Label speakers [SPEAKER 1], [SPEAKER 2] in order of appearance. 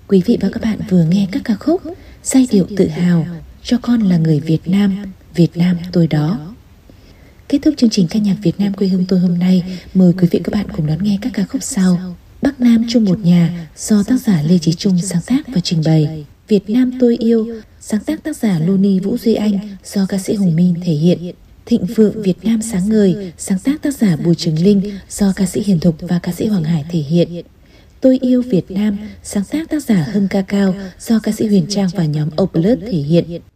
[SPEAKER 1] Quý vị và các bạn vừa nghe các ca khúc giai điệu tự hào Cho con là người Việt Nam, Việt Nam tôi đó. Kết thúc chương trình ca nhạc Việt Nam quê hương tôi hôm nay, mời quý vị các bạn cùng đón nghe các ca khúc sau. Bắc Nam chung một nhà do tác giả Lê Chí Trung sáng tác và trình bày. Việt Nam tôi yêu sáng tác tác giả Loni Vũ Duy Anh do ca sĩ Hùng Min thể hiện. Thịnh Vượng Việt Nam sáng ngời sáng tác tác giả Bùi Trường Linh do ca sĩ Hiền Thục và ca sĩ Hoàng Hải thể hiện. Tôi yêu Việt Nam sáng tác tác giả Hưng Ca Cao do ca sĩ Huyền Trang và nhóm Opus thể hiện.